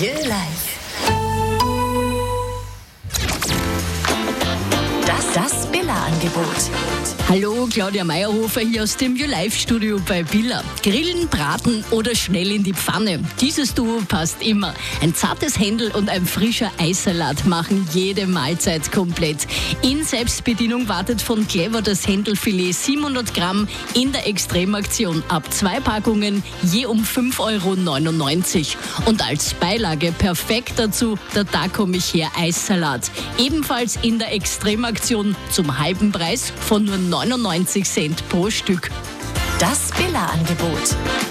Milieu Live. Das Billa-Angebot. Hallo, Claudia Meyerhofer hier aus dem YouLife-Studio bei Billa. Grillen, braten oder schnell in die Pfanne. Dieses Duo passt immer. Ein zartes Händel und ein frischer Eissalat machen jede Mahlzeit komplett. In Selbstbedienung wartet von Clever das Händelfilet 700 Gramm in der Extremaktion ab 2 Packungen je um 5,99 €. Und als Beilage perfekt dazu der Da komm ich her Eissalat. Ebenfalls in der Extremaktion zum halben Preis von nur 99 Cent pro Stück. Das Billa-Angebot.